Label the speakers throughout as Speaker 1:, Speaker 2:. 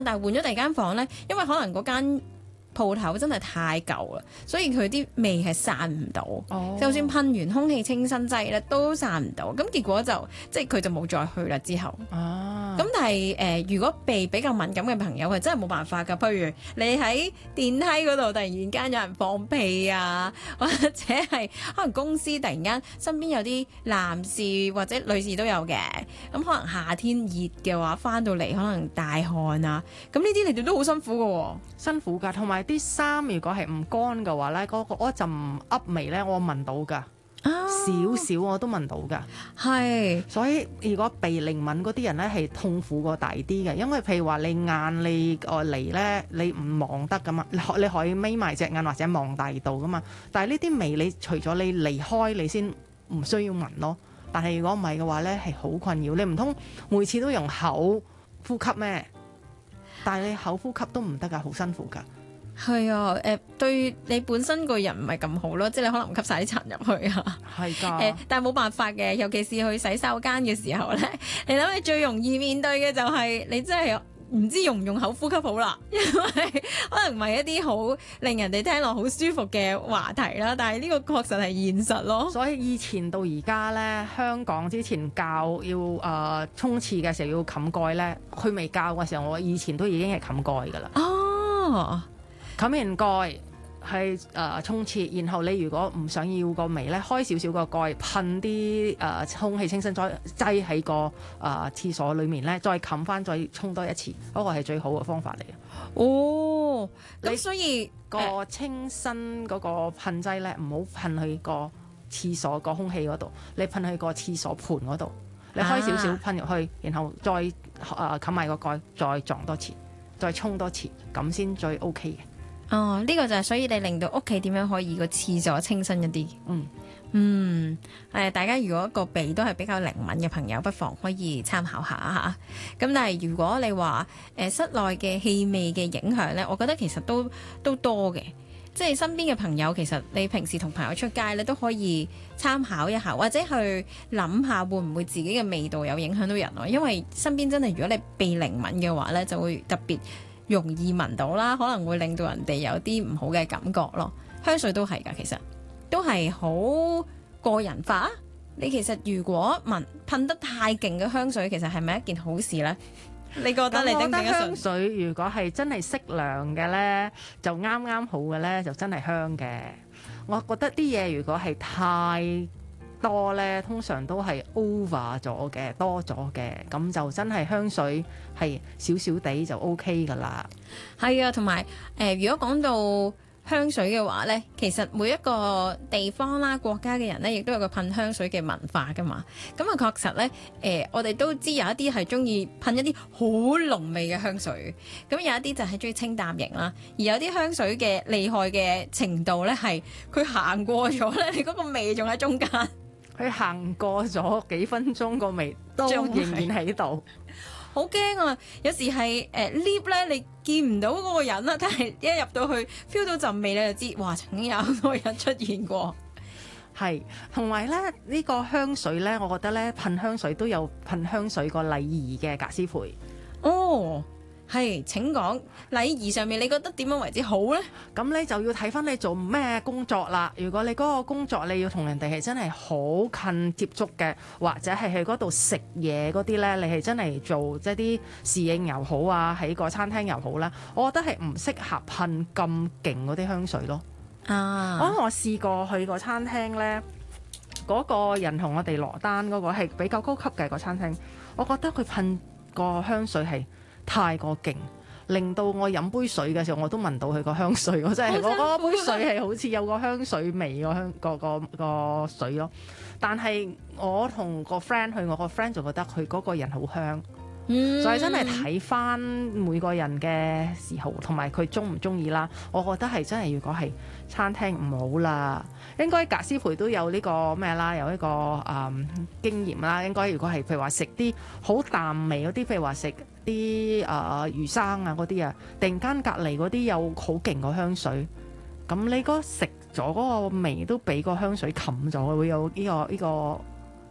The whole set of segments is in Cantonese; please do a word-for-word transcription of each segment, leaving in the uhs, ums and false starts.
Speaker 1: 但係換咗第二間房咧，因為可能嗰間鋪頭真係太舊啦，所以佢啲味係散唔到。
Speaker 2: 哦，
Speaker 1: 就算噴完空氣清新劑咧，都散唔到。咁結果就即係佢就冇再去啦。之後，
Speaker 2: 啊，
Speaker 1: 咁但係誒、呃，如果鼻比較敏感嘅朋友係真係冇辦法㗎。譬如你喺電梯嗰度突然間有人放屁啊，或者係可能公司突然間身邊有啲男士或者女士都有嘅。咁可能夏天熱嘅話，翻到嚟可能大汗啊，咁呢啲你哋都好辛苦㗎喎。
Speaker 2: 辛苦㗎，同埋啲衫如果係唔乾嘅話咧，嗰、嗰個嗰陣噏味咧，我聞到㗎。
Speaker 1: 啊，
Speaker 2: 少少我都聞到㗎，
Speaker 1: 係，
Speaker 2: 所以如果鼻靈敏嗰啲人咧係痛苦過大啲嘅，因為譬如話你眼你個嚟咧，你唔望得噶嘛，你可你可以眯埋隻眼或者望第二度噶嘛，但係呢啲味你除咗你離開你先唔需要聞咯，但係如果唔係嘅話咧係好困擾，你唔通每次都用口呼吸咩？但係你口呼吸都唔得㗎，好辛苦㗎。
Speaker 1: 係啊，誒、呃、對你本身個人唔係咁好咯，即係你可能唔吸晒啲塵入去啊。
Speaker 2: 係㗎。
Speaker 1: 誒，但係冇辦法嘅，尤其是去洗手間嘅時候咧，你諗你最容易面對嘅就係你真係唔知用唔用口呼吸好啦，因為可能唔係一啲好令人哋聽落好舒服嘅話題啦，但係呢個確實係現實咯。
Speaker 2: 所以以前到而家咧，香港之前教要誒、呃、沖廁嘅時候要冚蓋咧，佢未教嘅時候，我以前都已經係冚蓋㗎啦。
Speaker 1: 哦。
Speaker 2: 冚完蓋係誒沖廁，然後你如果唔想要個味咧，開少少個蓋，噴啲誒、呃、空氣清新劑擠喺個誒、呃、廁所裡面咧，再冚翻再沖多一次，嗰、那個係最好嘅方法嚟嘅。
Speaker 1: 哦，咁
Speaker 2: 你
Speaker 1: 所以
Speaker 2: 個清新嗰個噴劑咧，唔好噴去個廁所個空氣嗰度，你噴去個廁所盤嗰度，你開少少噴入去，然後再誒冚埋個蓋，再撞多次，再沖多次，咁先最 OK 嘅。
Speaker 1: 哦，呢、這個就係所以你令到屋企點樣可以個廁所清新一啲。
Speaker 2: 嗯
Speaker 1: 嗯，誒，大家如果個鼻都係比較靈敏嘅朋友，不妨可以參考下嚇。咁但係如果你話誒、呃、室內嘅氣味嘅影響呢，我覺得其實都都多嘅。即係身邊嘅朋友，其實你平時同朋友出街咧都可以參考一下，或者去諗下會唔會自己嘅味道有影響到人咯。因為身邊真係如果你鼻靈敏嘅話呢，就會特別容易聞到啦，可能會令到人哋有啲唔好嘅感覺咯。香水都係㗎，其實都係好個人化。你其實如果聞噴得太勁嘅香水，其實係咪一件好事呢？你覺得你頂唔頂得順？
Speaker 2: 我覺得香水如果係真係適量嘅呢，就啱啱好嘅呢，就真係香嘅。我覺得啲嘢如果係太多呢，通常都係 over 咗嘅，多咗嘅，咁就真係香水係少少地就 OK 噶啦。
Speaker 1: 係啊，同埋誒，如果講到香水嘅話呢，其實每一個地方啦、國家嘅人呢，亦都有個噴香水嘅文化噶嘛。咁啊，確實呢，誒、呃，我哋都知有一啲係中意噴一啲好濃味嘅香水，咁有一啲就係中意清淡型啦。而有啲香水嘅厲害嘅程度呢，係佢行過咗呢，你嗰個味仲喺中間。
Speaker 2: 佢行過咗幾分鐘，個味都仍然喺度。
Speaker 1: 好驚啊！有時係誒 lift 咧，你見唔到嗰個人啦，但係一入到去 feel 到陣味你就知，哇！曾經有嗰個人出現過。
Speaker 2: 係，同埋咧呢、呢個香水咧，我覺得咧噴香水都有噴香水個禮儀嘅格斯培。
Speaker 1: 哦，係，請講禮儀上面你覺得點樣為之好呢？
Speaker 2: 咁你就要睇翻你做咩工作啦。如果你嗰個工作你要同人哋係真係好近接觸嘅，或者係去嗰度食嘢嗰啲呢，你係真係做即係啲侍應又好啊，喺個餐廳又好啦，我覺得係唔適合噴咁勁嗰啲香水咯。
Speaker 1: 啊，
Speaker 2: 我我試過去個餐廳呢，嗰、嗰個人同我哋落單嗰個係比較高級嘅個餐廳，我覺得佢噴個香水係太過勁，令到我飲杯水嘅時候我都聞到佢個香水，我真係我嗰杯水係好似有個香水味個香個個個水咯。但係我同個 friend 去，我個 friend 就覺得佢嗰個人好香，
Speaker 1: 嗯、
Speaker 2: 所以真係睇翻每個人嘅嗜好同埋佢中唔中意啦。我覺得係真係如果係餐廳唔好啦，應該格斯培都有呢個咩啦，有呢個誒、嗯、經驗啦。應該如果係譬如話食啲好淡味嗰啲，譬如話食啲誒魚生啊嗰啲啊，突然間隔離嗰啲有好勁個香水，咁你嗰食咗嗰個味都俾個香水冚咗，會有呢、呢個呢、呢個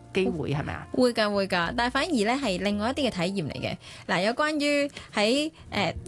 Speaker 2: 機會係咪啊？
Speaker 1: 會㗎會㗎，但係反而咧係另外一啲嘅體驗嚟嘅。嗱，有關於喺誒